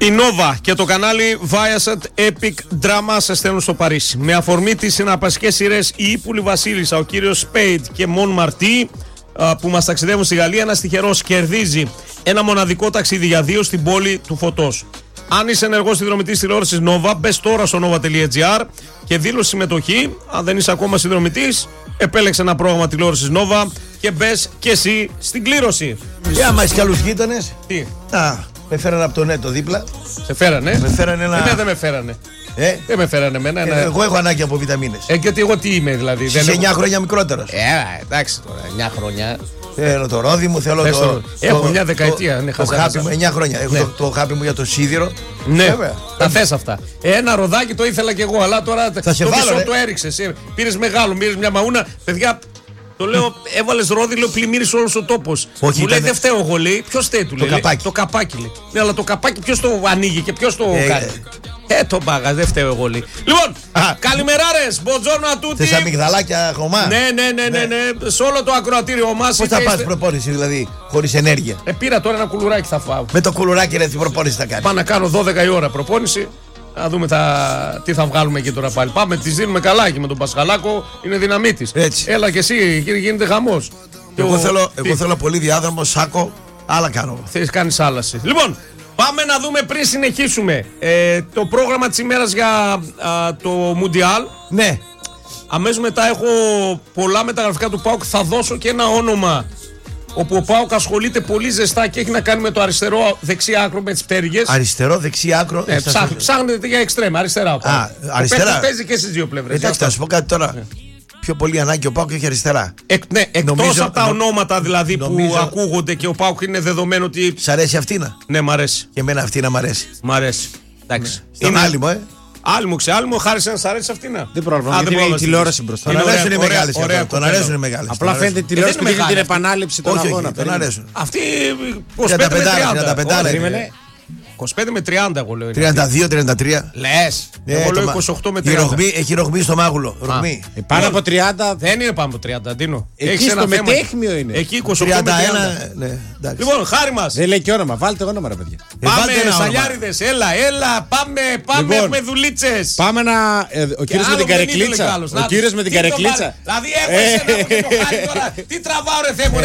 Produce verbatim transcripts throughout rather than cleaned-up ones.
Η Nova και το κανάλι Viasat Epic Drama σε στέλνουν στο Παρίσι. Με αφορμή τις συναρπαστικές σειρές Η Ύπουλη Βασίλισσα, ο κύριος Σπέιντ και Μον Μαρτί που μας ταξιδεύουν στη Γαλλία, ένας τυχερός κερδίζει ένα μοναδικό ταξίδι για δύο στην πόλη του φωτός. Αν είσαι ενεργός συνδρομητής τηλεόρασης Nova, μπες τώρα στο nova τελεία gr και δήλωσε συμμετοχή. Αν δεν είσαι ακόμα συνδρομητής, επέλεξε ένα πρόγραμμα τηλεόρασης Nova και μπες και εσύ στην κλήρωση. Και άμα έχεις κι άλλους γείτονες. Τι? Α, με φέρανε από το νέτο δίπλα. Σε φέρανε? Με φέρανε ένα... Εμένα δεν με φέρανε. Ε? Δεν με φέρανε εμένα. Ε, ένα... Εγώ έχω ανάγκη από βιταμίνες. Ε, γιατί εγώ τι είμαι δηλαδή. Στις δεν εννιά έχω... χρόνια μικρότερος. Ε, εντάξει τώρα, εννιά χρόνια. Θέλω το ρόδι μου, θέλω Πες το, το... Έχω το, μια δεκαετία. Το, ναι, το χάπι μου, εννιά χρόνια. Έχω ναι. το, το χάπι μου για το σίδηρο. Ναι, βέβαια. τα θες αυτά. Ένα ροδάκι το ήθελα κι εγώ, αλλά τώρα θα σε το βάλω, μισό ρε. το έριξες. Πήρες μεγάλο, πήρες μια μαούνα. Παιδιά, το λέω, έβαλες ρόδι, λέω πλημμύρισε όλος ο τόπος. Όχι, μου λέει ήταν... δεν φταίω εγώ, λέει. Ποιος φταίει, του το λέει. καπάκι. Το καπάκι, λέει. Ναι, αλλά το καπάκι ποιος το ανοίγει και ποιος το ε, κάνει. Ε, ε το μπάγα, δεν φταίω εγώ, λέει. Λοιπόν, καλημεράρες, μποτζόρνο ατούτη. Θες αμυγδαλάκια χωμά. Ναι, ναι, ναι, ναι, ναι. Σε όλο το ακροατήριό μας. Πώς θα πας προπόνηση, δηλαδή, χωρίς ενέργεια? Ε, πήρα τώρα ένα κουλουράκι θα φάω. Με το κουλουράκι, ρε, τι προπόνηση θα κάνεις? Πάω να κάνω δώδεκα η ώρα προπόνηση. Να δούμε τα... τι θα βγάλουμε εκεί τώρα πάλι. Πάμε, τις δίνουμε καλά εκεί με τον Πασχαλάκο. Είναι δύναμή της. Έλα και εσύ, γίνεται χαμός. Εγώ, ο... θέλω, εγώ θέλω πολύ διάδρομο, σάκο, άλλα κάνω. Θες κάνεις άλλαση. Λοιπόν, πάμε να δούμε πριν συνεχίσουμε ε, το πρόγραμμα της ημέρας για α, το Μουντιάλ. Ναι. Αμέσως μετά έχω πολλά μεταγραφικά του ΠΑΟΚ. Θα δώσω και ένα όνομα όπου ο ΠΑΟΚ ασχολείται πολύ ζεστά και έχει να κάνει με το αριστερό δεξί άκρο με τις πτέρυγες. Αριστερό, δεξί άκρο. Ε, ψάχν, ψάχνετε για εξτρέμ, αριστερά. Α, αριστερά. Παίζει και στις δύο πλευρές. Εντάξει, θα σου πω κάτι τώρα. Ναι. Πιο πολύ ανάγκη ο ΠΑΟΚ έχει αριστερά. Εκ, ναι, εκτός νομίζω, από τα νο... ονόματα δηλαδή νομίζω... που ακούγονται και ο ΠΑΟΚ είναι δεδομένο ότι. Σ' αρέσει αυτήνα? Ναι, μ' αρέσει. Και εμένα αυτήνα μ' αρέσει. Μ' αρέσει. Εντάξει. Ναι. Στον άλλη μου, ε. Άλλη μου, ξε, άλλη μου, χάρισε να σ' αρέσει αυτήν. Δεν πρόβλημα. Γιατί είναι η τηλεόραση μπροστά. Τον αρέσουν οι μεγάλες. Τον αρέσουν οι μεγάλες. Απλά φαίνεται η τηλεόραση που δείχνει την επανάληψη των αγώνων. Τον αρέσουν. Αυτή είκοσι πέντε με τριάντα. είκοσι πέντε με τριάντα εγώ λέω. τριάντα δύο τριάντα τρία. Λες. Εγώ λέω είκοσι οκτώ με τριάντα. Έχει ρογμή στο μάγουλο. Ρογμή. Πάνω από τριάντα. Δεν είναι πάνω από τριάντα. Ντίνο. Εκεί στο μετέχμιο είναι. Εκεί είκοσι οκτώ με τριάντα. Λοιπόν, χάρη μας. Δεν λέει και όνομα. Βάλτε όνομα, ρε παιδιά. Πάμε σαλιάριδες. Έλα, έλα. Πάμε, πάμε. Έχουμε δουλίτσες. Πάμε να. Ο κύριος με την καρεκλίτσα. Ο κύριος με την καρεκλίτσα. Δηλαδή έχω και το χάρη τώρα. Τι τραβάω ρε Θέμο,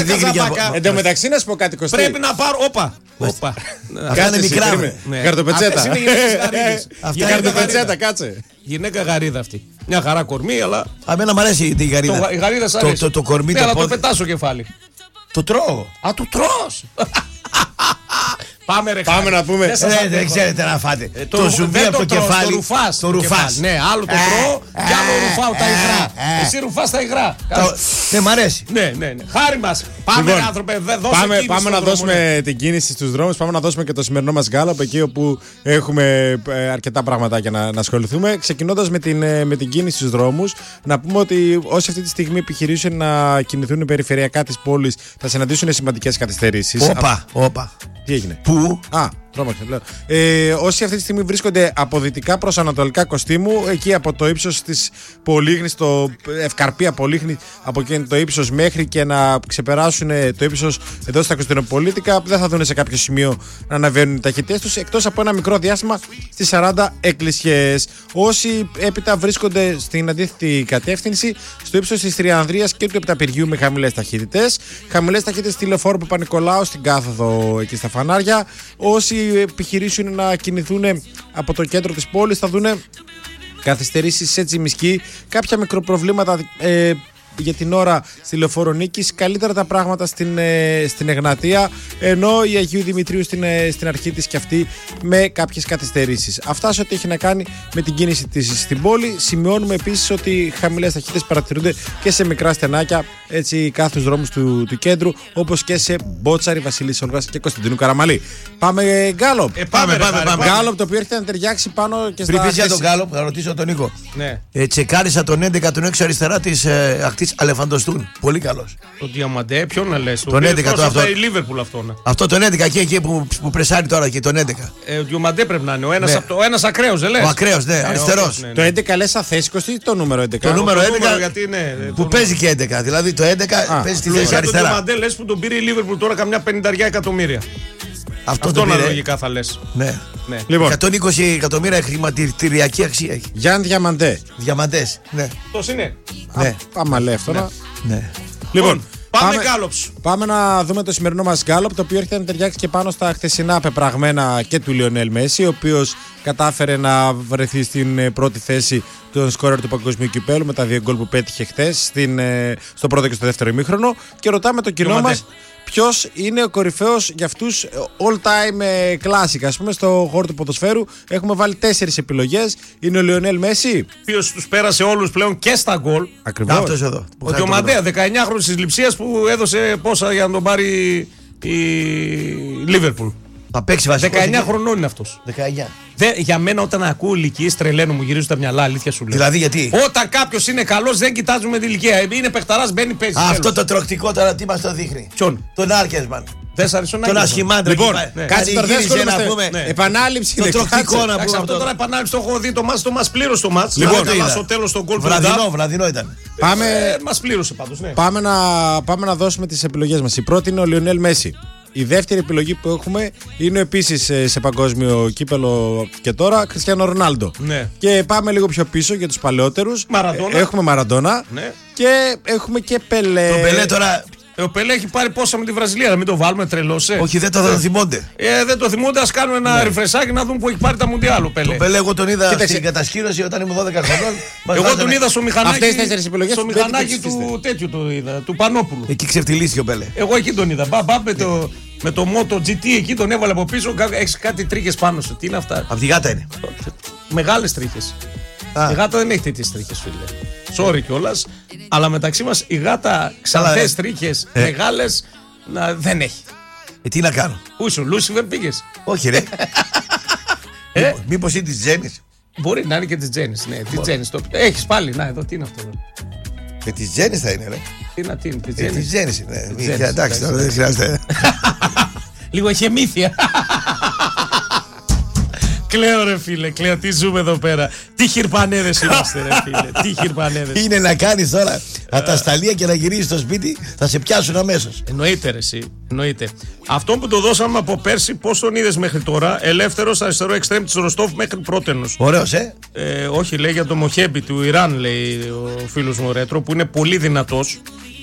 ρε. Εν τω μεταξύ να σου πω κάτι, Κωστή. Πρέπει να πάρω. Όπα. Κάνε μικρά. Καρτοπετσέτα. Αυτή η καρτοπετσέτα, κάτσε. Γυναίκα γαρίδα αυτή. Μια χαρά κορμί, αλλά. Αμένα μου αρέσει η γαρίδα. Η γαρίδα σ' αρέσει. Το κορμί ναι, αλλά το πετάσω κεφάλι. Το τρώω. Α, το τρως. Πάμε ρε Πάμε χάρη. να πούμε. Δεν, δεν, δεν ξέρετε να φάτε. Ε, το, το ζουμί από το, το κεφάλι. Το ρουφάς. Το ρουφάς. Ναι, άλλο το τρώω και άλλο ρουφάω τα υγρά. Εσύ ρουφάς τα υγρά. Ναι, μ' αρέσει. Ναι, ναι, ναι. Χάρη μας. Πάμε λοιπόν, άνθρωπε. Πάμε, πάμε να δώσουμε ναι. την κίνηση στους δρόμους. Πάμε να δώσουμε και το σημερινό μας γκάλωπ εκεί όπου έχουμε αρκετά πραγματάκια να, να ασχοληθούμε. Ξεκινώντας με την, με την κίνηση στους δρόμους, να πούμε ότι όσοι αυτή τη στιγμή επιχειρήσουν να κινηθούν περιφερειακά της πόλης θα συναντήσουν σημαντικές καθυστερήσεις. Όπα, όπα. Τι έγινε? Πού? Α, τρόμαξε πλέον. Ε, όσοι αυτή τη στιγμή βρίσκονται από δυτικά προς ανατολικά Κωστίμου, εκεί από το ύψος της Πολύχνης, το Ευκαρπία Πολύχνη, από εκεί το ύψος μέχρι και να ξεπεράσουν το ύψος εδώ στα Κωνσταντινοπολίτικα, δεν θα δουν σε κάποιο σημείο να αναβαίνουν οι ταχυτές τους, εκτός από ένα μικρό διάστημα στις σαράντα εκκλησιές. Όσοι έπειτα βρίσκονται στην αντίθετη κατεύθυνση, στο ύψος της Τριανδρίας και του Επταπηργίου με χαμηλές ταχύτητες, χαμηλές ταχύτητες στη Λεωφόρο Παπα-Νικολάου, στην κάθοδο εκεί στα φανάρια. Όσοι επιχειρήσουν να κινηθούν από το κέντρο της πόλης θα δουν καθυστερήσεις σε Τσιμισκή, κάποια μικροπροβλήματα ε, για την ώρα στη Λεωφόρο Νίκης, καλύτερα τα πράγματα στην, ε, στην Εγνατία, ενώ η Αγίου Δημητρίου στην, ε, στην αρχή της και αυτή με κάποιες καθυστερήσεις. Αυτά σε ό,τι έχει να κάνει με την κίνηση της στην πόλη. Σημειώνουμε επίσης ότι χαμηλές ταχύτητες παρατηρούνται και σε μικρά στενάκια, έτσι κάθε δρόμους του, του κέντρου, όπως και σε Μπότσαρη, Βασιλής Όλγας και Κωνσταντίνου Καραμαλή. Πάμε γκάλωπ. Ε, πάμε, πάμε, πάμε. Γκάλωπ το οποίο έρχεται να ταιριάξει πάνω και στα. Πριν πεις για τον γκάλωπ, θα ρωτήσω τον Νίκο. Ναι. Ε, τσεκάρισα τον έντεκα τον έξω αριστερά της ε, ακτής Αλεφαντοστούν. Πολύ καλός. Το Διαμαντέ, ποιον να λες? Τον έντεκα το αυτό. Η Λίβερπουλ αυτό. Ναι. Αυτό τον έντεκα εκεί, εκεί που, που πρεσάρει τώρα και τον έντεκα. Ε, ο Διαμαντέ πρέπει να είναι. Ο ένας, ναι. το, ο ένας ακραίος, δεν λες? Ο ακραίος, ναι, ε, αριστερός. Ναι, ναι. Το έντεκα λες αθέσικος ή το νούμερο έντεκα? Το νούμερο έντεκα νούμερο, γιατί, ναι, που το παίζει και έντεκα. Δηλαδή το έντεκα Α, παίζει τη θέση αριστερά. Το Διαμαντέ λες που τον πήρε η Λίβερπουλ τώρα καμιά πενηνταριά εκατομμύρια. Αυτό, Αυτό το πήρε. αναλογικά θα λες. Ναι. Ναι. Λοιπόν, εκατόν είκοσι εκατομμύρια χρηματιστηριακή αξία έχει. Γιάνν Διαμαντέ. Διαμαντές. Ναι. Πώς είναι. Ναι. Άμα λέει αυτό. να- Ναι. Λοιπόν, πάμε γκάλοψ. Πάμε να δούμε το σημερινό μας γκάλοπ, το οποίο έρχεται να ταιριάξει και πάνω στα χθεσινά πεπραγμένα και του Λιονέλ Μέση, ο οποίος κατάφερε να βρεθεί στην ε, πρώτη θέση των σκόρερ του Παγκοσμίου Κυπέλλου με τα δύο γκολ που πέτυχε χθες στην, ε, στο πρώτο και στο δεύτερο ημίχρονο. Και ρωτάμε το κοινό Διαμαντέ. μας ποιος είναι ο κορυφαίος για αυτούς all time ε, classic. Ας πούμε, στο χώρο του ποδοσφαίρου έχουμε βάλει τέσσερις επιλογές. Είναι ο Λιονέλ Μέση. Οποίος τους πέρασε όλους πλέον και στα γκολ. Ακριβώς. Αυτός εδώ. που Ο χάνει το Διομαντέα, δεκαεννιάχρονος της Λειψίας που έδωσε πόσα για να τον πάρει η Λίβερπουλ. Θα παίξει βασικό. δεκαεννιά χρονών είναι αυτός. δεκαεννιά. Δε, για μένα, όταν ακούω ηλικίες, τρελαίνω, μου γυρίζουν τα μυαλά, αλήθεια σου λέω. Δηλαδή γιατί. Όταν κάποιος είναι καλός, δεν κοιτάζουμε την ηλικία. Είναι παιχταράς, μπαίνει, παίζει. Αυτό τέλος. το τροκτικό τώρα τι μας το δείχνει. Ποιον? Τον Άρκεσμαν. Δεν σ' αρέσει ο Τον Νάγκελσον. ασχημάντρα. Λοιπόν, εκεί πάει. κάτσε τώρα, δεν Πανηγύριζε να ασχολούμαστε. πούμε. Ναι. Επανάληψη. Το είναι, τροκτικό κάτσε. να Εντάξει, πούμε αυτό αυτό. τώρα επανάληψη το έχω δει, το μας, το μας πλήρωσε το μάτς. Λοιπόν, Λοιπόν, το είδα. στο τέλος τον γκολ του Βραδινό, Ντά. βραδινό ήταν. Πάμε, Ε, μας πλήρωσε πάντως, ναι. πάμε, να, πάμε να δώσουμε τις επιλογές μας. Η πρώτη είναι ο Λιονέλ Μέση. Η δεύτερη επιλογή που έχουμε είναι επίσης ε, σε παγκόσμιο κύπελο και τώρα Κριστιάνο Ρονάλντο. Ναι. Και πάμε λίγο πιο πίσω για τους παλαιότερους. Μαραντόνα. Ε, έχουμε Μαραντόνα. Ναι. Και έχουμε και Πελέ. Το Πελέ τώρα. Ε, ο Πελέ έχει πάρει πόσα με τη Βραζιλία, να μην το βάλουμε, τρελώσε. Όχι, δεν το θα το θυμώνται. Ε, δεν το θυμούνται, ας κάνουμε ένα ριφρεσάκι να δούμε που έχει πάρει τα μουντιάλ ο Πελέ. Το Πελέ, εγώ τον είδα Κοίταξε. στην κατασκήνωση όταν ήμουν δώδεκα χρονών. Μας Εγώ βάζανε- τον είδα στο μηχανάκι. Αυτές τις τέσσερις επιλογές στο μπαίνετε μηχανάκι και του ψηφίστε. τέτοιου το είδα, του Πανόπουλου. Εκεί ξεφτυλίστηκε ο Πελέ. Εγώ εκεί τον είδα. Μπα, μπα, με το, με το Moto τζι τι εκεί τον έβαλε από πίσω. Έχει κάτι τρίχες πάνω σου. Τι είναι αυτά. Απ' τη γάτα είναι. Μεγάλες τρίχες. Α. Η γάτα δεν έχει τέτοιες τρίχες, φίλε. Sorry κιόλας. Αλλά μεταξύ μας η γάτα ξανθές ε. τρίχες Ε. μεγάλες να, δεν έχει. Ε, τι να κάνω. Πού ήσουν, Λούσιφερ πήγες. Όχι, ρε. Ε, Μήπως είναι της Τζέννης. μπορεί να είναι και της Τζέννης. Ναι, της Τζέννης. Το... Έχεις πάλι, να εδώ, τι είναι αυτό. Εδώ. Ε, της Τζέννης θα είναι, ρε. Τι να τι είναι, της Ε, της Τζέννης. Τζέννης είναι. Μη- Τζέννης, Εντάξει, τώρα δεν εντάξει. χρειάζεται. Λίγο εχεμήθεια. Κλαίω ρε φίλε, κλαίω, τι ζούμε εδώ πέρα. Τι χιρπανέδες είμαστε ρε φίλε, τι χιρπανέδες. Είναι να κάνεις τώρα ατασταλία και να γυρίσεις στο σπίτι, θα σε πιάσουν αμέσως. Εννοείται ρε εσύ, εννοείται. Αυτό που το δώσαμε από πέρσι, πώς τον είδες μέχρι τώρα, ελεύθερος αριστερό εξτρέμ της Ροστόφ μέχρι πρότενος. Ωραίος, ε. Ε, όχι, λέει για το Μοχέμπι του Ιράν, λέει ο φίλος μου Ρέτρο, που είναι πολύ δυνατός.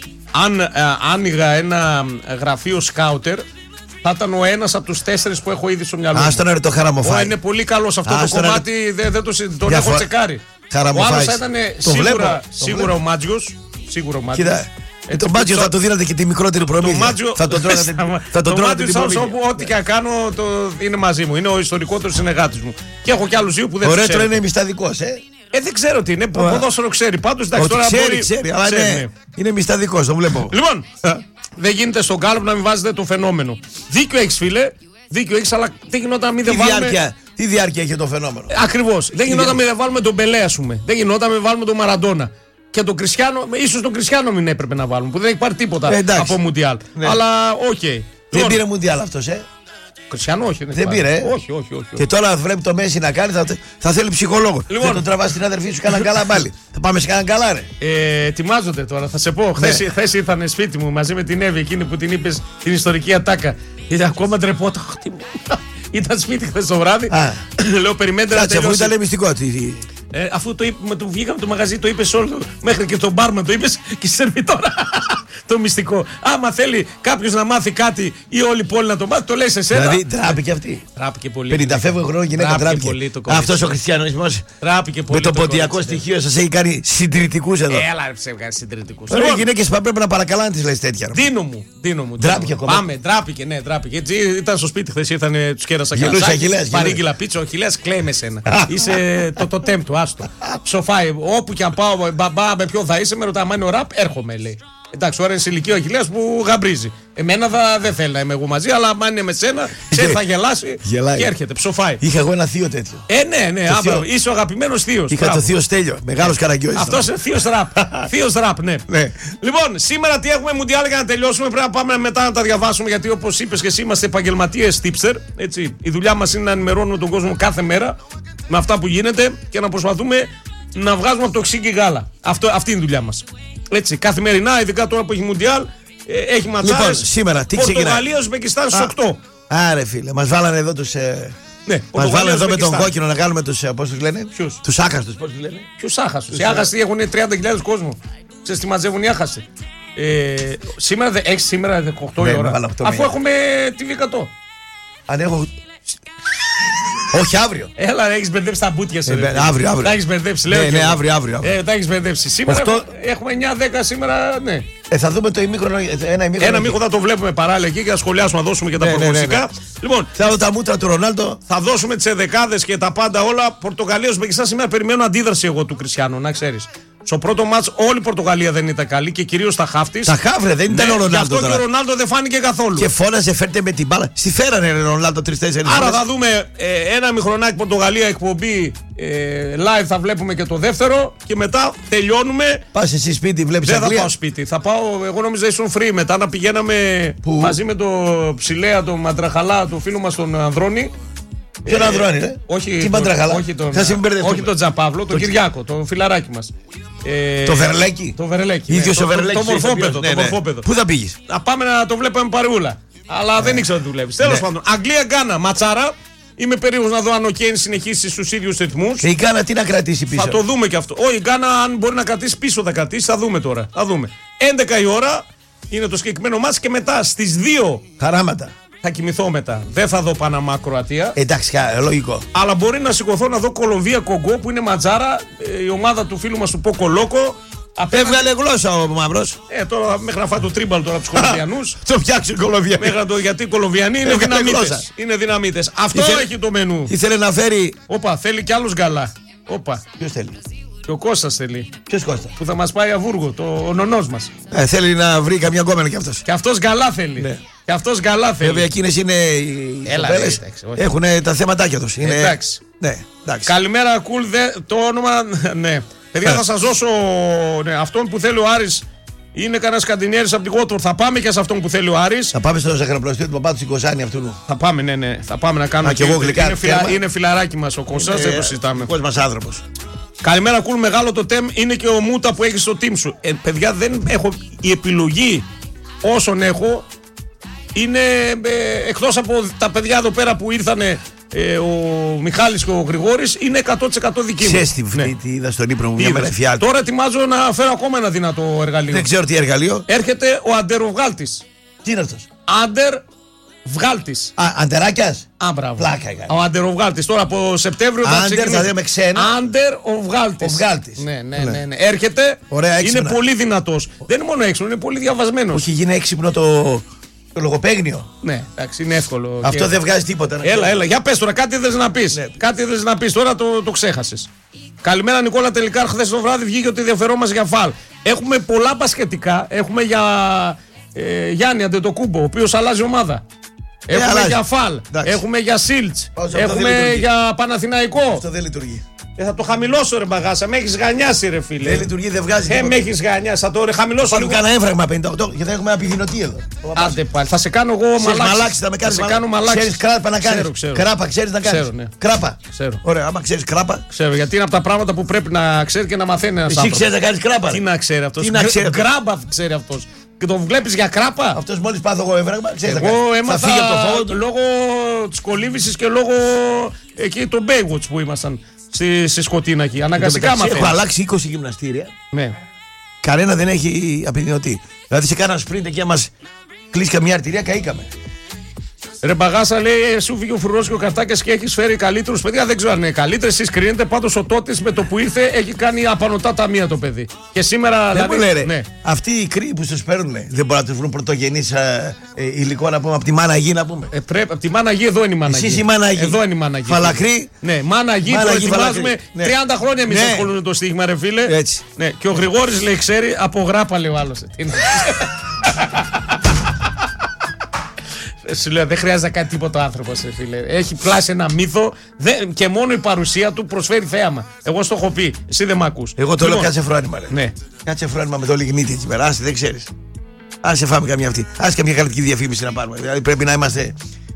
Αν ε, άνοιγα ένα γραφείο σκάουτερ, θα ήταν ο ένας από τους τέσσερις που έχω ήδη στο μυαλό μου. Άστο να ρε το Ω, χαραμοφάει. είναι πολύ καλός αυτό Άστο το να- κομμάτι, δεν δεν το, συ- τον Μια έχω φορά- τσεκάρει. Ο Χαραμοφάης. άλλος θα ήταν Το βλέπω, σίγουρα, το σίγουρα βλέπω. ο Μάτζιος. Σίγουρα ο Μάτζιος. Κοίτα, Έτσι, τον Μάτζιο το- θα του δίνατε και τη μικρότερη το προμήθεια. Μάτζιο, Θα τον τρώγατε θα τον το τρώγατε Μάτζιο την σαν προμήθεια. όπου ό,τι και να κάνω το, είναι μαζί μου. Είναι ο ιστορικότερος συνεργάτης μου. Και έχω κι άλλους δύο που δεν Ο τους Ρέτρο ξέρω. είναι μυσταδικός, ε. Ε, δεν ξέρω τι είναι. Πο- Ωραία. Ποδόσφαιρο ξέρει. Πάντως εντάξει, Ότι τώρα ξέρει, μπορεί. ξέρει, αλλά ξέρει, είναι, ναι. είναι μυσταδικός, το βλέπω. Λοιπόν, δεν γίνεται στον Γκάλοπ να μην βάζετε το φαινόμενο. Δίκιο έχεις φίλε. Δίκιο έχεις, αλλά δεν γινόταν να μην Τι δεν βάλουμε. διάρκεια, τι διάρκεια έχει το φαινόμενο. Ακριβώς. Δεν γινόταν να μην δεν βάλουμε τον Πελέ, ας πούμε. Δεν γινόταν να μην βάλουμε τον Μαραντόνα. Και τον Κριστιάνο, ίσως τον Κριστιάνο μην έπρεπε να βάλουμε, που δεν έχει πάρει τίποτα Ε, εντάξει. από Μουντιάλ. Ναι. Αλλά οκ. Δεν Λοιπόν, πήρε μουντιάλ αυτός, ε. Κριστιάνο, όχι. Δεν πάρει. πήρε, ε. Όχι, όχι, όχι. Και τώρα βλέπει το Μέση να κάνει, θα, θα θέλει ψυχολόγο. Λοιπόν. Δεν τον τραβά την αδερφή σου, κανένα καλά πάλι. Θα πάμε σε κανένα καλά, ρε. Ε, ετοιμάζονται τώρα, θα σε πω. Χθες, χθες ήρθανε σπίτι μου μαζί με την Εύη, εκείνη που την είπες την ιστορική ατάκα. Γιατί ακόμα ντρεπόταν. Αχ, τι μου- Ήταν σπίτι χθες το βράδυ. Α. Λέω περιμένετε να Κάτσε, αφού τελειώσει. ήταν μυστικό. τι- τι- Ε, αφού το, είπε, με το βγήκαμε το μαγαζί, το είπε όλο. Μέχρι και τον μπάρμαν το είπε και σερβιτόρα. Το μυστικό. Άμα θέλει κάποιο να μάθει κάτι ή όλη η πόλη να το μάθει, το λέει σε σένα. Δηλαδή τράπηκε αυτή. Τράπηκε πολύ. πενήντα φεύγω χρόνο γυναίκα Τράπηκε πολύ τράπηκε. το κορίτσι. Αυτό ο χριστιανισμό Τράπηκε πολύ. με το το ποντιακό κορίτσι. στοιχείο σα έχει κάνει συντηρητικού εδώ. Έλα, ρε ψεύγα, συντηρητικού. Ωραία, οι γυναίκε πρέπει να παρακαλάνε τι λε τέτοια. ρε. Δίνω μου, δίνω μου. Ντράπηκε δίνω μου. ακόμα. Πάμε, ντράπηκε, ναι, ντράπηκε. Έτσι ήταν στο σπίτι χθε, ήρθαν, του κέρασα Γελούσε, κρασάκι, Αχιλλέας, παρήγγειλα πίτσα, ο Αχιλλέας κλαίει με σένα. Είσαι το τοτέμ του, άστο. Ψοφάει, όπου και αν πάω, μπαμπά, με ποιον θα είσαι, με ρωτάει, άμα είναι ο ραπ, έρχομαι, λέει. Εντάξει, τώρα είναι σε ηλικία ο Αχιλλέας που γαμπρίζει. Εμένα θα, δεν θέλει να είμαι εγώ μαζί, αλλά αν είναι με σένα, ξέρει, θα γελάσει Γελάει. και έρχεται, ψοφάει. Είχα εγώ ένα θείο τέτοιο. Ε, ναι, ναι, Το άμα, θείο- είσαι ο αγαπημένος θείος. Είχα Μπράβο. το θείο Στέλιο, μεγάλο καραγκιόζη. Αυτό είναι θείος ραπ. Θείος ραπ, ναι. Ναι. Λοιπόν, σήμερα τι έχουμε Μουντιάλ για να τελειώσουμε. Πρέπει να πάμε μετά να τα διαβάσουμε. Γιατί όπως είπες και εσύ, είμαστε επαγγελματίες tipster. Έτσι. Η δουλειά μας είναι να ενημερώνουμε τον κόσμο κάθε μέρα με αυτά που γίνεται και να προσπαθούμε να βγάζουμε από το ξύγκι γάλα. Αυτό, αυτή είναι η δουλειά μας. Έτσι. Καθημερινά, ειδικά τώρα που έχει Μουντιάλ, ε, έχει ματσάρες. Λοιπόν, σήμερα τι ξεκινάει. Πορτογαλία, Ουσμπεκιστάν στις Α. οκτώ. Άρε φίλε, μας βάλανε εδώ τους... Ε... Ναι, μας βάλανε εδώ με τον κόκκινο να κάνουμε τους, πώς τους λένε. Ποιους? Τους άχαστους, πώς τους λένε. Ποιους άχαστους? Οι άχαστοι έχουν τριάντα χιλιάδες κόσμο. Ξέρεις τι μαζεύουν οι άχαστοι. Ε, σήμερα, έχεις σήμερα δεκαοκτώ η ώρα. Αφού έχουμε τι βι εκατό. Αν έχω... Όχι αύριο. Έλα, έχεις μπερδέψει τα μπουτια σε. Ε, αύριο, αύριο. Τα έχεις μπερδέψει, λέω. Ναι, ναι, αύριο, αύριο. Ε, τα έχεις μπερδέψει. Σήμερα οκτώ... έχουμε εννιά δέκα σήμερα, ναι. Ε, θα δούμε το ημίχρονο. Ένα ημίχρονο. Ένα ημίχρονο θα το βλέπουμε παράλληλα εκεί και θα σχολιάσουμε, να δώσουμε και τα ναι, προγνωστικά. Ναι, ναι, ναι. Λοιπόν, θα δω τα μούτρα του Ρονάλντο. Θα δώσουμε τις εδεκάδες και τα πάντα όλα. Πορτογαλία, Ουσμπεκιστάν σήμερα περιμένω αντίδραση εγώ του Κριστιάνου, να ξέρεις. Στο πρώτο μάτς όλη η Πορτογαλία δεν ήταν καλή και κυρίως τα χαφ της. Τα χαφ, δεν ήταν ναι, ο Ρονάλντο. Γι' αυτό τώρα. Και ο Ρονάλντο δεν φάνηκε καθόλου. Και φώναζε, φέρτε με την μπάλα. Στη φέρανε ο Ρονάλντο τρεις-τέσσερις. Άρα θα δούμε ε, ένα μηχρονάκι Πορτογαλία εκπομπή. Ε, live θα βλέπουμε και το δεύτερο και μετά τελειώνουμε. Πας εσύ σπίτι, βλέπεις Δεν Αγγλία. θα πάω σπίτι. Θα πάω, εγώ νόμιζα ήσουν free. Μετά να πηγαίναμε Πού? μαζί με το Ψηλέα, τον Μαντραχαλά, τον φίλο μας τον Ανδρώνη. Ποιον Ανδρώνη, ε? Όχι, τι Μαντραχαλά. Όχι τον, όχι τον Τζαπαύλο, τον το... Κυριάκο, τον φιλαράκι μας. Ε, το Βερλέκι. Το Βερλέκι. Ίδιος ναι, ο Βερλέκι. Το, το, μορφόπεδο, ναι, το ναι. μορφόπεδο. Πού θα πήγες? Να πάμε να το βλέπουμε παρεούλα. Αλλά ναι. δεν ήξερα ότι δουλεύει. Τέλος ναι. πάντων, Αγγλία-Γκάνα, ματσάρα. Είμαι περίεργος να δω αν ο Κέιν συνεχίσει στους ίδιους ρυθμούς. Και η Γκάνα τι να κρατήσει πίσω? Θα το δούμε και αυτό. Όχι, η Γκάνα αν μπορεί να κρατήσει πίσω θα κρατήσει. Θα δούμε τώρα. Θα δούμε. έντεκα η ώρα είναι το συγκεκριμένο μάτς και μετά στις δύο. Χαράματα. Θα κοιμηθώ μετά. Δεν θα δω Παναμά Κροατία. Εντάξει, λογικό. Αλλά μπορεί να σηκωθώ να δω Κολομβία Κογκό που είναι ματζάρα. Η ομάδα του φίλου μας του Πόκο Λόκο. Έβγαλε γλώσσα ο Μαύρος. Ε, τώρα μέχρι να φάει το τρίμπαλ τώρα από τους Κολομβιανούς. Το φτιάξει η Κολομβία. Μέχρι να το, γιατί οι Κολομβιανοί είναι δυναμίτες. Είναι δυναμίτες. Αυτό Ήθε... έχει το μενού. Ήθελε να φέρει. Όπα, θέλει κι άλλους γκαλά. Όπα. Ποιος θέλει? Και ο Κώστας θέλει. Ποιος Κώστα? Που θα μας πάει Αβούργο, το ο νονός μας. Ε, θέλει να βρει καμιά γκόμενα κι αυτός. Και αυτός γκαλά θέλει. Ναι. Και αυτός γκαλά θέλει. Βέβαια εκείνες είναι οι κοπέλες. Έχουν τα θέματάκια τους. Είναι... Εντάξει. Ναι, εντάξει. Καλημέρα, κουλ. Cool, το όνομα. Ναι. Παιδιά, θα σας δώσω ναι, αυτόν που θέλει ο Άρης. Είναι κανένα Σκαντινιέρης από τη Γότορ. Θα πάμε και σε αυτόν που θέλει ο Άρης. Θα πάμε στο ζαχαροπλαστείο του παπά του Κοζάνη αυτού. Θα πάμε, ναι, ναι. Θα πάμε να κάνουμε. Α, και εγώ γλυκά. Είναι, φιλα... είναι φιλαράκι μας ο Κωνστάς, δεν το συζητάμε. Πώς μας άνθρωπος. Καλημέρα, κουλ. Μεγάλο το τεμ είναι και ο Μούτα που έχει στο team σου. Ε, παιδιά, δεν έχω. Η επιλογή όσων έχω είναι ε, εκτός από τα παιδιά εδώ πέρα που ήρθανε. Ε, ο Μιχάλης και ο Γρηγόρης είναι εκατό τοις εκατό δική μου. Ξέρεις τι, ναι. τι είδα στον ύπνο μου μια μέρα φιάλτη. Τώρα ετοιμάζω να φέρω ακόμα ένα δυνατό εργαλείο. Δεν ξέρω τι εργαλείο. Έρχεται ο αντεροβγάλτης. Τι είναι αυτός? Αντερβγάλτης. Α, αντεράκιας. Α, μπράβο. Πλάκα έκανε. Ο αντεροβγάλτης. Τώρα από Σεπτέμβριο θα ξεκινήσει. Άντερ, δηλαδή με ξένα. Άντερ ο βγάλτης. Ο βγάλτης. Ναι, ναι, ναι, ναι. Έρχεται. Ωραία, είναι πολύ δυνατός. Δεν είναι μόνο έξυπνο, είναι πολύ διαβασμένος. Όχι, γίνει έξυπνο το. Το λογοπαίγνιο. Ναι, εντάξει, είναι εύκολο. Αυτό και... δεν βγάζει τίποτα. Έλα, ξέρω. έλα, για πες τώρα, κάτι θες να πεις. Ναι. Κάτι θες να πεις, τώρα το, το ξέχασες. Καλημέρα, Νικόλα. Τελικά, χθες το βράδυ βγήκε ότι ενδιαφερόμαστε για φαλ. Έχουμε πολλά μπασκετικά. Έχουμε για ε, Γιάννη Αντετοκούμπο, ο οποίος αλλάζει ομάδα. Ε, έχουμε αλλάζει. για φαλ. Εντάξει. Έχουμε για Σίλτς. Έχουμε για Παναθηναϊκό. Αυτό δεν λειτουργεί. Ε, θα το χαμηλώσω ρε μπαγάσα, με έχεις γανιάσει ρε φίλε. Δεν λειτουργεί, δεν βγάζει. Ε, με έχεις γανιάσει, θα το ρε χαμηλώσω. Θα του κάνω έμφραγμα πενήντα οκτώ και θα έχουμε ένα πηδηνωτή εδώ. Άντε πάλι, θα σε κάνω εγώ μαλάξι. Θα με κάνεις θα σε κάνω μαλάξι. Ξέρεις κράπα να κάνεις. Ξέρω, ξέρω. Κράπα ξέρεις να κάνεις. Ξέρω, ναι. Κράπα. Ξέρω. Ωραία, άμα ξέρεις κράπα. Ξέρω, γιατί είναι από τα πράγματα που πρέπει να ξέρει και να μαθαίνει ένας άνθρωπος. Εσύ ξέρεις να κάνεις κράπα. Τι να ξέρει αυτός. Γκράμπα ξέρει αυτός. Και τον βλέπεις για κράπα. Αυτός μόλις πάθω εγώ έμφραγμα, ξέρεις. Εγώ έμαθα λόγω της κολύμβησης και λόγω εκεί το Baywatch που ήμασταν. Στη, στη Σκοτίνα εκεί. Αναγκαστικά μαθαίνεις. Έχω αλλάξει είκοσι γυμναστήρια. Ναι. Κανένα δεν έχει απεινωτή. Δηλαδή σε κάνα σπριντ εκεί, αν μας κλείσει καμιά αρτηρία, καήκαμε. Ρε μπαγάσα, λέει, σου φύγει ο φρουρός και ο Καρτάκιας και έχεις φέρει καλύτερους. Παιδιά, δεν ξέρω αν είναι καλύτερες. Εσείς κρίνετε. Πάντως ο Τότης με το που ήρθε έχει κάνει απανωτά ταμεία το παιδί. Και σήμερα. Δεν δηλαδή, μου λέει, ναι. Αυτοί οι κρύοι που τους παίρνουν δεν μπορούν να τους βρουν πρωτογενείς ε, ε, υλικό να πούμε από τη Μάνα Γη να πούμε. Ε, πρέπει, από τη Μάνα Γη, εδώ είναι η Μάνα Γη. Εσείς η Μάνα Γη. Εδώ είναι η Μάνα Γη. Φαλακρή. Ναι, Μάνα Γη το ετοιμάζουμε ναι. τριάντα χρόνια εμείς ναι. ασχολούμαι το στίγμα, ρε φίλε. Έτσι. Ναι. Και ο Γρηγόρης λέει, ξέρει, από γράπα λέει ο άλλος. Σου λέω, δεν χρειάζεται να κάνει τίποτα ο άνθρωπος, φίλε. Έχει πλάσει ένα μύθο δεν, και μόνο η παρουσία του προσφέρει θέαμα. Εγώ στο έχω πει. Εσύ δεν μ' ακούς. Εγώ το λοιπόν, λέω κάτσε φρόνημα. Ρε. Ναι. Κάτσε φρόνημα με το λιγνίτι έτσι πέρα. Άσε, δεν ξέρεις. Άσε φάμε καμιά αυτή. Άσε καμιά κρατική διαφήμιση να πάρουμε. Δηλαδή πρέπει να είμαστε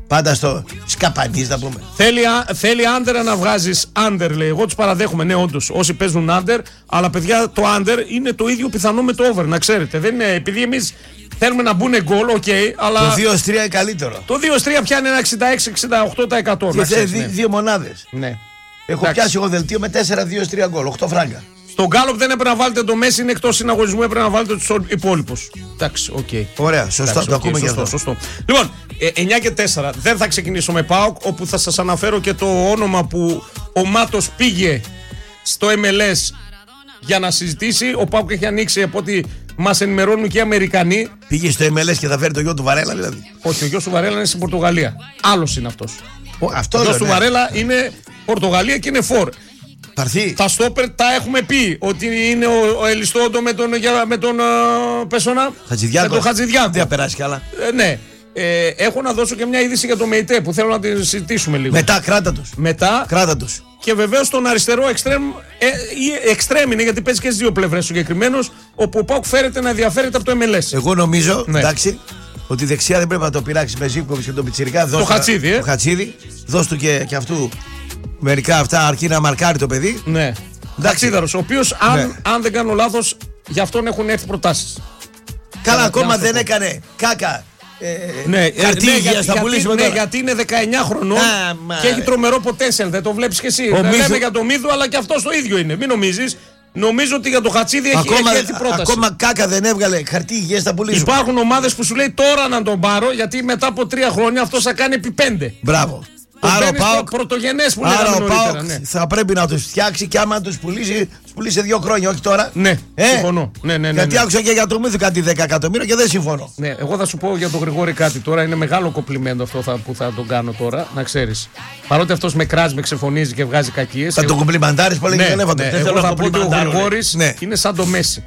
Πάντα στο σκαπανί, να πούμε. Θέλει, θέλει under να βγάζεις under, λέει. Εγώ τους παραδέχομαι, ναι, όντως. Όσοι παίζουν under, αλλά παιδιά το under είναι το ίδιο πιθανό με το over, να ξέρετε. Δεν είναι, επειδή εμείς θέλουμε να μπουν γκολ, οκ, okay, αλλά. Το δύο τρία είναι καλύτερο. Το δύο τρία πιάνει ένα εξήντα έξι εξήντα οκτώ τοις εκατό. Και θέλει ναι. δύο μονάδες. Ναι. Έχω Εντάξει. πιάσει εγώ δελτίο με τέσσερα δύο τρία γκολ, οκτώ φράγκα. Στον Γκάλοπ δεν έπρεπε να βάλετε το Μέση, είναι εκτός συναγωνισμού, έπρεπε να βάλετε τους υπόλοιπους. Εντάξει, οκ. Okay. Ωραία, σωστά, Εντάξει, το okay, ακούμε σωστό, σωστό. Λοιπόν, εννιά και τέσσερα. Δεν θα ξεκινήσω με ΠΑΟΚ, όπου θα σας αναφέρω και το όνομα που ο Μάτος πήγε στο εμ ελ ες για να συζητήσει. Ο ΠΑΟΚ έχει ανοίξει από ό,τι μας ενημερώνουν και οι Αμερικανοί. Πήγε στο εμ ελ ες και θα φέρει το γιο του Βαρέλα, δηλαδή. Όχι, ο γιος του Βαρέλα είναι στην Πορτογαλία. Άλλος είναι αυτός. Ο, αυτό ο γιος ναι. του Βαρέλα είναι Πορτογαλία και είναι φορ. Παρθεί. Τα στόπερ τα έχουμε πει ότι είναι ο, ο Ελιστόντο με τον, με τον uh, Πεσόνα. Χατζηδιάκο. Με τον Χατζηδιάκο. Δεν θα περάσει κι άλλα. Ε, ναι. Ε, έχω να δώσω και μια είδηση για το ΜΕΙΤΕ που θέλω να τη συζητήσουμε λίγο. Μετά, κράτα τους. Μετά. Κράτα τους. Και βεβαίως τον αριστερό εξτρέμ, ε, εξτρέμ είναι γιατί παίζει και στις δύο πλευρές συγκεκριμένος, όπου ο ΠΑΟΚ φέρεται να ενδιαφέρεται από το εμ ελ ες. Εγώ νομίζω, ναι. εντάξει, ότι δεξιά δεν πρέπει να το πειράξει με Ζίβκοβιτς και τον Πιτσιρικά. Το Χατσίδι, ε. Το Χατσίδι. Δώσ' του και, και αυτού μερικά αυτά αρκεί να μαρκάρει το παιδί. Ναι. Ταξίδαρος, ο οποίος αν, ναι. αν δεν κάνω λάθος, γι' αυτόν έχουν έρθει προτάσεις. Καλά, ακόμα δεν έκανε κάκα. Ε, ναι, χαρτί ναι, για, γιατί, γιατί, ναι, γιατί είναι δεκαεννιά χρονών Α, και έχει τρομερό potential. Δεν το βλέπεις και εσύ. Δεν μύθου... λέμε για το Μύθου, αλλά και αυτός το ίδιο είναι. Μην νομίζεις. Νομίζω ότι για το Χατσίδι έχει, ακόμα, έχει έρθει πρόταση. Ακόμα κάκα δεν έβγαλε χαρτί υγιές θα πουλήσουμε. Υπάρχουν ομάδες που σου λέει τώρα να τον πάρω, γιατί μετά από τρία χρόνια αυτό θα κάνει επί πέντε. Μπράβο. Άρα ο ΠΑΟΚ πρωτογενές που λέγαμε νωρίτερα. Ναι. Θα πρέπει να τους φτιάξει και άμα τους πουλήσει, τους πουλήσει σε δύο χρόνια, όχι τώρα. Ναι, ε? συμφωνώ. Ναι, ναι, ναι, γιατί ναι. άκουσα και για το Μύθου κάτι δέκα εκατομμύρια και δεν συμφωνώ. Ναι, εγώ θα σου πω για τον Γρηγόρη κάτι τώρα. Είναι μεγάλο κοπλιμέντο αυτό θα, που θα τον κάνω τώρα, να ξέρεις. Παρότι αυτός με κράζει, με ξεφωνίζει και βγάζει κακίες. Θα εγώ... τον κομπλιμαντάρεις πολύ ναι, και δεν ναι, εγώ θα πω ότι ο Γρηγόρης ναι. είναι σαν το Μέση.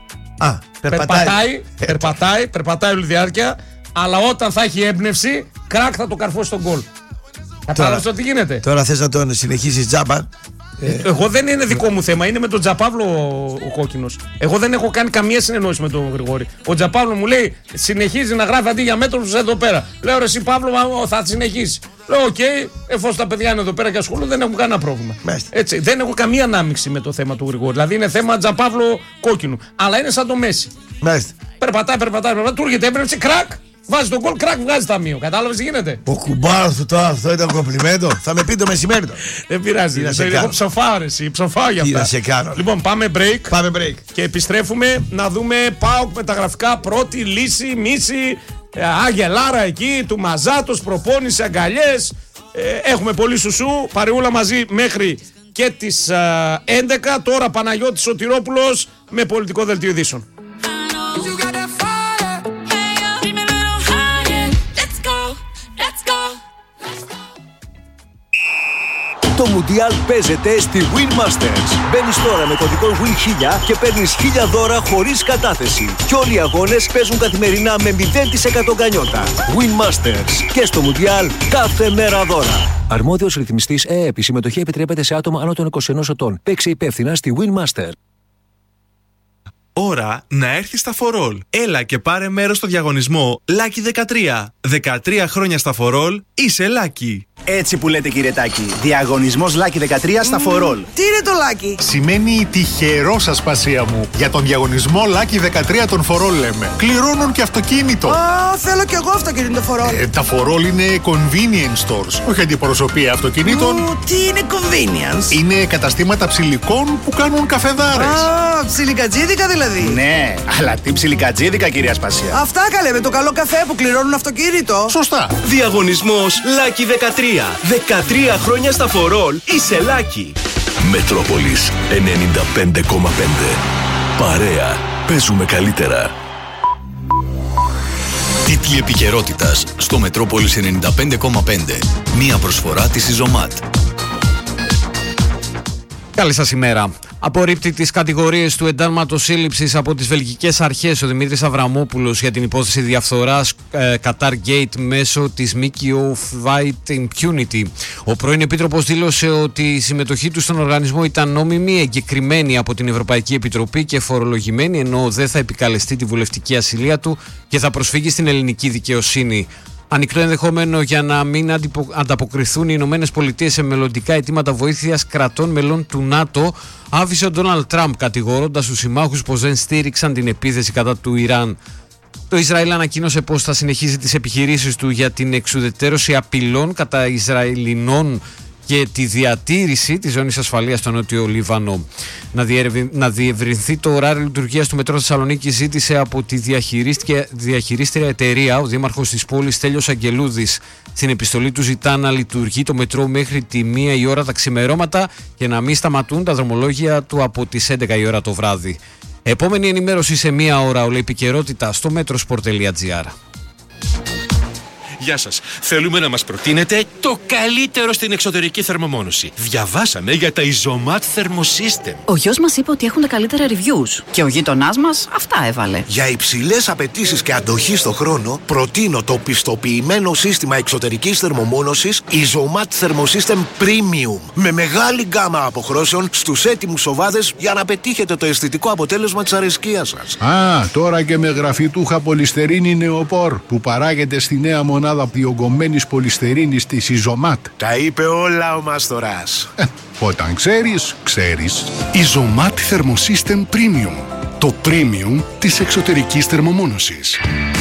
Α, περπατάει, περπατάει, περπατάει όλη διάρκεια, αλλά όταν θα έχει έμπνευση, κράκ θα το καρφώσει στον γκολ. Κατάλαβες τι γίνεται. Τώρα θες να τον συνεχίσεις τζάμπα. Ε, εγώ δεν είναι δικό μου θέμα, είναι με τον Τζαπάβλο ο, ο κόκκινος. Εγώ δεν έχω κάνει καμία συνεννόηση με τον Γρηγόρη. Ο Τζαπάβλο μου λέει συνεχίζει να γράφει αντί για μέτρους εδώ πέρα. Λέω ρε εσύ Παύλο, θα συνεχίσει. Λέω οκ, okay, εφόσον τα παιδιά είναι εδώ πέρα και ασχολούν δεν έχουν κανένα πρόβλημα. Έτσι, δεν έχω καμία ανάμειξη με το θέμα του Γρηγόρη. Δηλαδή είναι θέμα Τζαπάβλο κόκκινου. Αλλά είναι σαν το Μέση. Μάλιστα. Περπατάει, περπατάει, περπατάει, του έρχεται έμπνευση, κρακ. Βάζει τον γκολ, κρακ, βγάζει ταμείο. Κατάλαβες τι γίνεται. Ο κουμπάρος του τώρα αυτό ήταν κομπλιμέντο. Θα με πει το μεσημέρι το. Δεν πειράζει. Εγώ ψοφάω, εσύ. Ψοφάω για αυτά. Τι να σε κάνω. Λοιπόν, πάμε break. Πάμε break. Και επιστρέφουμε να δούμε ΠΑΟΚ με τα γραφικά. Πρώτη λύση, μίση. Αγελάρα εκεί, του Μαζάτος, προπόνηση, αγκαλιές. Ε, έχουμε πολύ σουσού. Παρεούλα μαζί μέχρι και τις έντεκα. Τώρα Παναγιώτης Σωτηρόπουλος με πολιτικό δελτίο ειδήσεων. Το Μουντιάλ παίζεται στη Win Masters. Μπαίνεις τώρα με κωδικό Win χίλια και παίρνεις χίλια δώρα χωρίς κατάθεση. Και όλοι οι αγώνες παίζουν καθημερινά με μηδέν τοις εκατό γκανιότα. Win Masters. Και στο Μουντιάλ κάθε μέρα δώρα. Αρμόδιος ρυθμιστής ΕΕΠ. Η συμμετοχή επιτρέπεται σε άτομα άνω των είκοσι ενός ετών. Παίξε υπεύθυνα στη Win Master. Ώρα να έρθεις στα φορόλ. Έλα και πάρε μέρος στο διαγωνισμό Lucky δεκατρία. δεκατρία χρόνια στα φορόλ, είσαι Lucky. Έτσι που λέτε κύριε Τάκη. Διαγωνισμός Lucky δεκατρία στα φορόλ. Τι είναι το Lucky? Σημαίνει τυχερός ασπασία μου. Για τον διαγωνισμό Lucky δεκατρία των φορόλ λέμε. Κληρώνουν και αυτοκίνητο. Α, θέλω κι εγώ αυτοκίνητο φορόλ. Ε, τα φορόλ είναι convenience stores. Όχι αντιπροσωπεία αυτοκινήτων. Ου, τι είναι convenience? Είναι καταστήματα ψηλικών που κάνουν καφεδάρες. Α, ψιλικατζίδικα δηλαδή. Ναι, αλλά τι ψιλικατζίδικα κυρία Ασπασία. Αυτά καλέ με το καλό καφέ που κληρώνουν αυτοκίνητο. Σωστά. Διαγωνισμός Lucky δεκατρία. δεκατρία χρόνια στα φορόλ, είσαι Lucky. Μετρόπολης ενενήντα πέντε κόμμα πέντε. Παρέα, παίζουμε καλύτερα. Τίτλοι επικαιρότητας στο Μετρόπολης ενενήντα πέντε κόμμα πέντε. Μία προσφορά της Ιζωμάτ. Καλή σας ημέρα. Απορρίπτει τις κατηγορίες του εντάλματος σύλληψης από τις βελγικές αρχές ο Δημήτρης Αβραμόπουλος για την υπόθεση διαφθοράς ε, Qatar Gate μέσω της ΜΚΟ Fight Impunity. Ο πρώην Επίτροπος δήλωσε ότι η συμμετοχή του στον οργανισμό ήταν νόμιμη, εγκεκριμένη από την Ευρωπαϊκή Επιτροπή και φορολογημένη, ενώ δεν θα επικαλεστεί τη βουλευτική ασυλία του και θα προσφύγει στην ελληνική δικαιοσύνη. Ανοιχτό ενδεχόμενο για να μην ανταποκριθούν οι Ηνωμένες Πολιτείες σε μελλοντικά αιτήματα βοήθειας κρατών μελών του ΝΑΤΟ, άφησε ο Ντόναλντ Τραμπ κατηγορώντας τους συμμάχους πως δεν στήριξαν την επίθεση κατά του Ιράν. Το Ισραήλ ανακοίνωσε πως θα συνεχίζει τις επιχειρήσεις του για την εξουδετερώση απειλών κατά Ισραηλινών και τη διατήρηση της ζώνης ασφαλείας στο Νότιο Λίβανο. Να, διερευνη, να διευρυνθεί το ωράριο λειτουργίας του Μετρό Θεσσαλονίκη ζήτησε από τη διαχειρίστρια εταιρεία ο δήμαρχος της πόλης Στέλιος Αγγελούδης. Στην επιστολή του ζητά να λειτουργεί το μετρό μέχρι τη μία η ώρα τα ξημερώματα και να μην σταματούν τα δρομολόγια του από τις έντεκα η ώρα το βράδυ. Επόμενη ενημέρωση σε μία ώρα, όλη επικαιρότητα στο metrosport τελεία gr. Γεια σας. Θέλουμε να μας προτείνετε το καλύτερο στην εξωτερική θερμομόνωση. Διαβάσαμε για τα Isomat Thermosystem. Ο γιος μας είπε ότι έχουν τα καλύτερα reviews και ο γείτονάς μας αυτά έβαλε. Για υψηλές απαιτήσεις και αντοχή στο χρόνο, προτείνω το πιστοποιημένο σύστημα εξωτερικής θερμομόνωσης Isomat Thermosystem Premium. Με μεγάλη γκάμα αποχρώσεων στους έτοιμους σοβάδες για να πετύχετε το αισθητικό αποτέλεσμα της αρεσκίας σας. Α, τώρα και με γραφιτούχα πολυστερίνη νεοπόρ που παράγεται στη νέα μονάδα διογκωμένης πολυστερίνης της Isomat. Τα είπε όλα ο Μάστορας. Ε, όταν ξέρεις, ξέρεις. Isomat Thermosystem Premium. Το premium της εξωτερικής θερμομόνωσης.